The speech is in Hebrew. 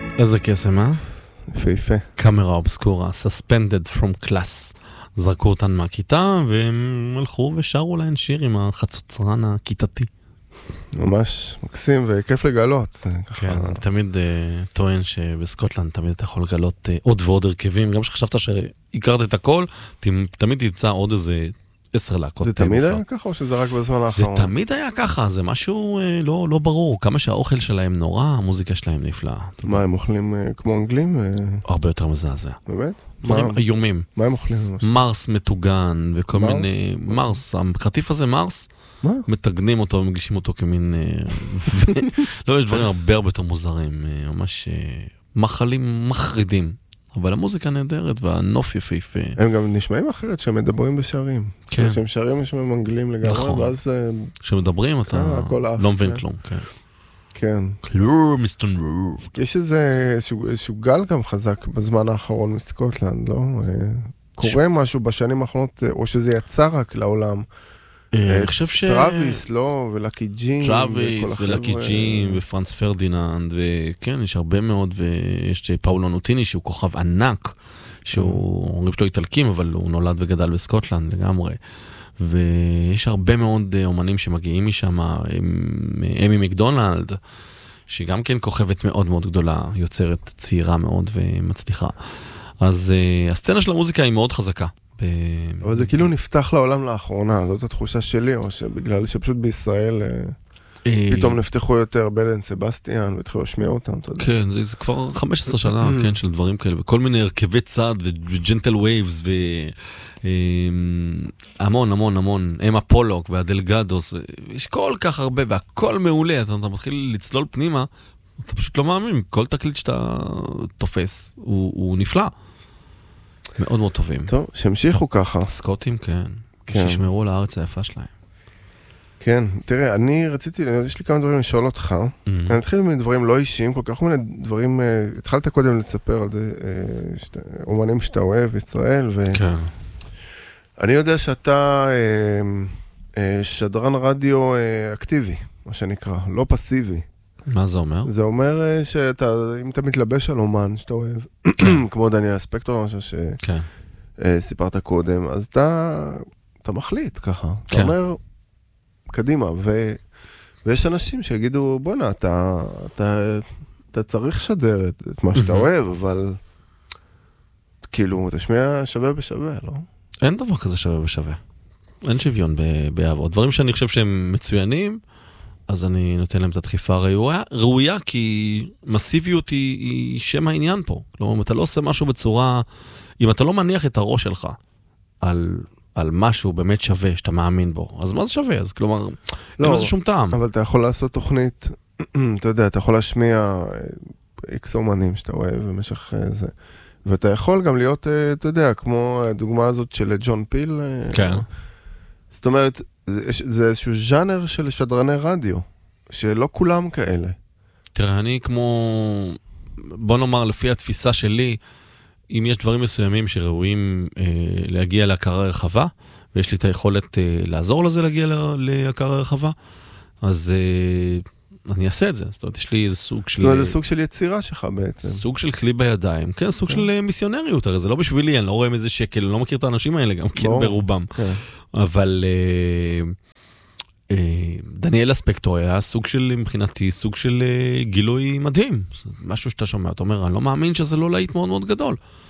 איזה קסם, אה? יפה. קאמרה אובסקורה, suspended from class. זרקו אותן מהכיתה, והם הלכו ושרו להן שיר עם החצוצרן הכיתתי. ממש מקסים וכיף לגלות. כן, אני תמיד טוען שבסקוטלנד תמיד אתה יכול לגלות עוד ועוד הרכבים, גם שחשבת שהכרת את הכל, תמיד תמצא עוד איזה 10 להקות. זה תמיד היה ככה או שזה רק בזמן האחרון? זה תמיד היה ככה, זה משהו לא ברור. כמה שהאוכל שלהם נורא, המוזיקה שלהם נפלאה. מה, הם אוכלים כמו אנגלים? הרבה יותר מזעזע. באמת? דברים איומים. מה הם אוכלים? מרס מטוגן וכל מיני... מרס, הקרטיף הזה מרס, מתגנים אותו ומגישים אותו כמין... לא, יש דברים הרבה יותר מוזרים, ממש מחלים מחרידים. אבל המוזיקה נהדרת והנוף יפהפה. הם גם נשמעים אחרת שהם מדברים בשערים. כן. שהם שערים יש מהם אנגלים לגמרי, נכון. ואז... כשמדברים אתה לא מבין כלום. כן. כלום, מסתנור. יש איזשהו גל גם חזק בזמן האחרון מסקוטלנד, לא? קורה משהו בשנים האחרונות, או שזה יצא רק לעולם. אני חושב ש... טראביס, לא? ולקי ג'ים. טראביס ולקי ג'ים ופרנס פרדיננד, וכן, יש הרבה מאוד, ויש פאולו נוטיני שהוא כוכב ענק, שהוא, אומרים שלו איטלקים, אבל הוא נולד וגדל בסקוטלנד לגמרי. ויש הרבה מאוד אומנים שמגיעים משם, אמי מקדונלד, שהיא גם כן כוכבת מאוד מאוד גדולה, יוצרת צעירה מאוד ומצליחה. אז הסצנה של המוזיקה היא מאוד חזקה. אבל זה כאילו נפתח לעולם לאחרונה, זאת התחושה שלי, או שבגלל שפשוט בישראל פתאום נפתחו יותר בלן סבסטיאן והתחילו לשמיע אותם. כן, זה כבר 15 שנה, כן, של דברים כאלה, וכל מיני הרכבי צד וג'נטל וייבס והמון, המון, המון, אמה פולוק והדלגדוס, יש כל כך הרבה והכל מעולה, אתה מתחיל לצלול פנימה, אתה פשוט לא מאמין, כל תקליט שאתה תופס הוא נפלא. מאוד מאוד טובים. טוב, שהמשיכו ככה. סקוטים, כן. שישמרו לארץ היפה שלהם. כן, תראה, אני רציתי, יש לי כמה דברים לשאול אותך. אני אתחיל מדברים לא אישיים, כל כך מיני דברים, התחלת קודם לספר על זה, אומנים שאתה אוהב בישראל, כן. אני יודע שאתה שדרן רדיו אקטיבי, מה שנקרא, לא פסיבי. מה זה אומר? זה אומר שאתה, אם אתה מתלבש על אומן שאתה אוהב, כמו דניאל ספקטור, משהו שסיפרת קודם, אז אתה מחליט ככה. אתה אומר, קדימה, ויש אנשים שיגידו, בוא'נה, אתה צריך לשדר את מה שאתה אוהב, אבל כאילו, תשמיע שווה בשווה, לא? אין דבר כזה שווה בשווה. אין שוויון באהבות. דברים שאני חושב שהם מצוינים, אז אני נותן להם את הדחיפה ראויה, כי מסיביות היא שם העניין פה. כלומר, אם אתה לא עושה משהו בצורה, אם אתה לא מניח את הראש שלך על משהו באמת שווה, שאתה מאמין בו, אז מה זה שווה? אז כלומר, אין לזה שום טעם. אבל אתה יכול לעשות תוכנית, אתה יודע, אתה יכול להשמיע איקס אומנים שאתה אוהב במשך זה, ואתה יכול גם להיות, אתה יודע, כמו הדוגמה הזאת של ג'ון פיל. כן. זאת אומרת, זה איזשהו ז'אנר של שדרני רדיו, שלא כולם כאלה. תראה, אני כמו, בוא נאמר, לפי התפיסה שלי, אם יש דברים מסוימים שראויים להגיע להכרה רחבה, ויש לי את היכולת לעזור לזה להגיע להכרה רחבה, אז אני אעשה את זה. זאת אומרת, יש לי איזה סוג של... זאת אומרת, זה סוג של יצירה שלך בעצם. סוג של כלי בידיים. כן, סוג של מיסיונריות. הרי זה לא בשבילי, אני לא רואה איזה שקל, אני לא מכיר את האנשים האלה גם כן ברובם. אבל דניאל הספקטור היה סוג של, מבחינתי, סוג של גילוי מדהים. משהו שאתה שומע, אתה אומר, אני לא מאמין שזה לא להיט מאוד מאוד גדול.